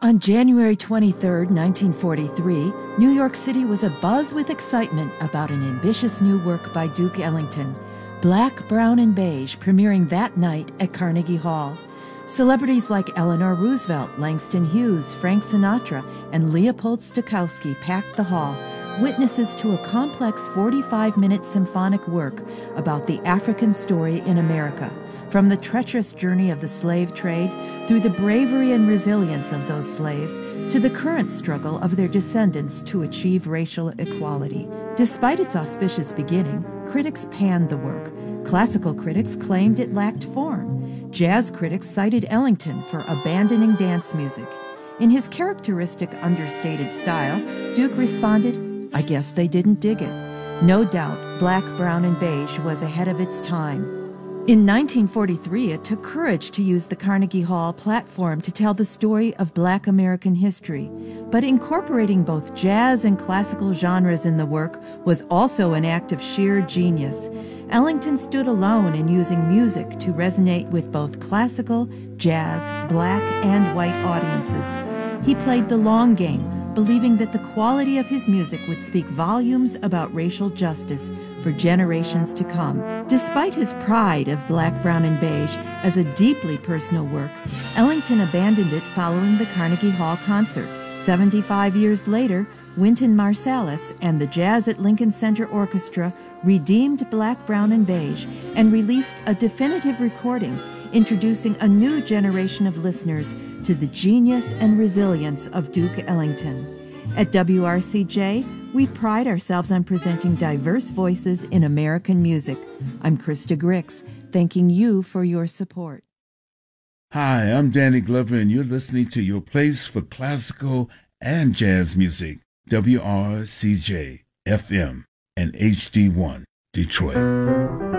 On January 23, 1943, New York City was abuzz with excitement about an ambitious new work by Duke Ellington, Black, Brown, and Beige, premiering that night at Carnegie Hall. Celebrities like Eleanor Roosevelt, Langston Hughes, Frank Sinatra, and Leopold Stokowski packed the hall, witnesses to a complex 45-minute symphonic work about the African story in America, from the treacherous journey of the slave trade through the bravery and resilience of those slaves to the current struggle of their descendants to achieve racial equality. Despite its auspicious beginning, critics panned the work. Classical critics claimed it lacked form. Jazz critics cited Ellington for abandoning dance music. In his characteristic understated style, Duke responded, "I guess they didn't dig it." No doubt, Black, Brown, and Beige was ahead of its time. In 1943, it took courage to use the Carnegie Hall platform to tell the story of Black American history. But incorporating both jazz and classical genres in the work was also an act of sheer genius. Ellington stood alone in using music to resonate with both classical, jazz, Black, and white audiences. He played the long game, believing that the quality of his music would speak volumes about racial justice for generations to come. Despite his pride of Black, Brown, and Beige as a deeply personal work, Ellington abandoned it following the Carnegie Hall concert. 75 years later, Wynton Marsalis and the Jazz at Lincoln Center Orchestra redeemed Black, Brown, and Beige and released a definitive recording introducing a new generation of listeners to the genius and resilience of Duke Ellington. At WRCJ, we pride ourselves on presenting diverse voices in American music. I'm Krista Grix, thanking you for your support. Hi, I'm Danny Glover, and you're listening to your place for classical and jazz music, WRCJ FM and HD1 Detroit.